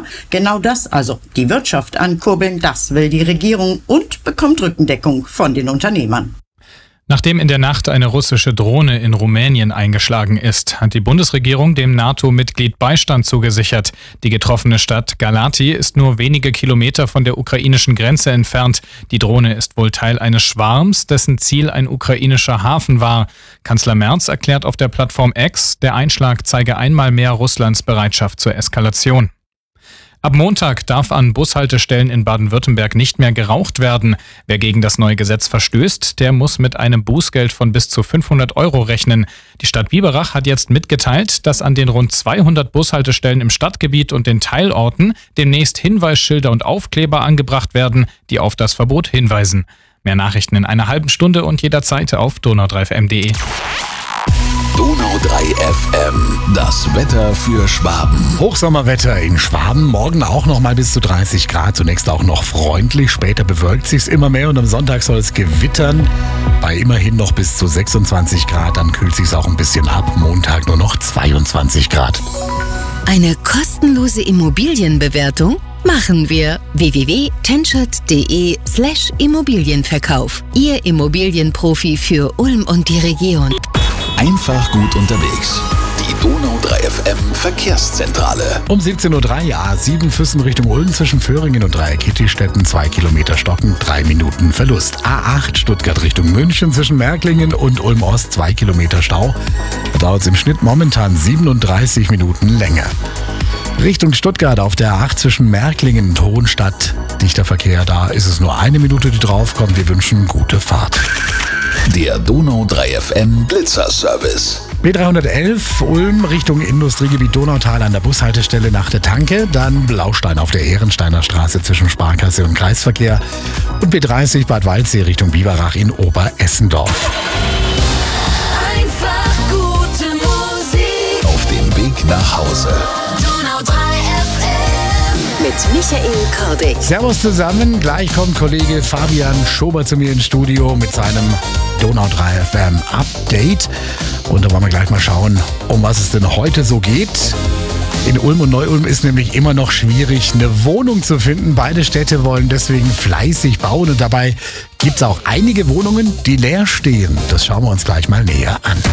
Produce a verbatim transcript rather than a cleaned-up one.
Genau das, also die Wirtschaft ankurbeln, das will die Regierung und bekommt Rückendeckung von den Unternehmern. Nachdem in der Nacht eine russische Drohne in Rumänien eingeschlagen ist, hat die Bundesregierung dem NATO-Mitglied Beistand zugesichert. Die getroffene Stadt Galati ist nur wenige Kilometer von der ukrainischen Grenze entfernt. Die Drohne ist wohl Teil eines Schwarms, dessen Ziel ein ukrainischer Hafen war. Kanzler Merz erklärt auf der Plattform X, der Einschlag zeige einmal mehr Russlands Bereitschaft zur Eskalation. Ab Montag darf an Bushaltestellen in Baden-Württemberg nicht mehr geraucht werden. Wer gegen das neue Gesetz verstößt, der muss mit einem Bußgeld von bis zu fünfhundert Euro rechnen. Die Stadt Biberach hat jetzt mitgeteilt, dass an den rund zweihundert Bushaltestellen im Stadtgebiet und den Teilorten demnächst Hinweisschilder und Aufkleber angebracht werden, die auf das Verbot hinweisen. Mehr Nachrichten in einer halben Stunde und jederzeit auf donau drei f m punkt d e. Donau drei F M, das Wetter für Schwaben. Hochsommerwetter in Schwaben, morgen auch noch mal bis zu dreißig Grad, zunächst auch noch freundlich, später bewölkt sich's immer mehr und am Sonntag soll es gewittern, bei immerhin noch bis zu sechsundzwanzig Grad, dann kühlt sich's auch ein bisschen ab, Montag nur noch zweiundzwanzig Grad. Eine kostenlose Immobilienbewertung machen wir. w w w punkt tenschert punkt d e slash Immobilienverkauf. Ihr Immobilienprofi für Ulm und die Region. Einfach gut unterwegs. Die Donau drei F M Verkehrszentrale. Um siebzehn Uhr drei, A sieben Füssen Richtung Ulm zwischen Föhringen und Dreieck-Kittistetten, zwei Kilometer stocken, drei Minuten Verlust. A acht Stuttgart Richtung München zwischen Märklingen und Ulm-Ost, zwei Kilometer Stau. Da dauert es im Schnitt momentan siebenunddreißig Minuten länger. Richtung Stuttgart auf der A acht zwischen Märklingen und Hohenstadt. Dichter Verkehr, da ist es nur eine Minute, die draufkommt. Wir wünschen gute Fahrt. Der Donau drei F M Blitzerservice. B dreihundertelf Ulm Richtung Industriegebiet Donautal an der Bushaltestelle nach der Tanke. Dann Blaustein auf der Ehrensteiner Straße zwischen Sparkasse und Kreisverkehr. Und B dreißig Bad Waldsee Richtung Biberach in Oberessendorf. Einfach gute Musik. Auf dem Weg nach Hause. Donau drei F M. Mit Michael Kordick. Servus zusammen, gleich kommt Kollege Fabian Schober zu mir ins Studio mit seinem Donau drei F M Update. Und da wollen wir gleich mal schauen, um was es denn heute so geht. In Ulm und Neu-Ulm ist nämlich immer noch schwierig, eine Wohnung zu finden. Beide Städte wollen deswegen fleißig bauen und dabei gibt es auch einige Wohnungen, die leer stehen. Das schauen wir uns gleich mal näher an.